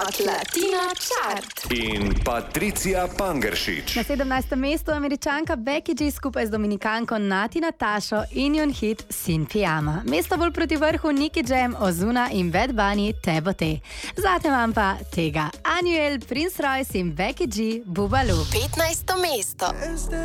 Hot Latina Chart. In Patricia Pangeršič. Na 17. mestu Američanka Becky G skupaj z Dominikanko Nati Natašo in njun hit Sin Pijama. Mesto bolj proti vrhu Nicky Jam, Ozuna in Bad Bunny Te bo te. Zate vam pa tega Anuel, Prince Royce in Becky G Boobaloo. 15. mesto.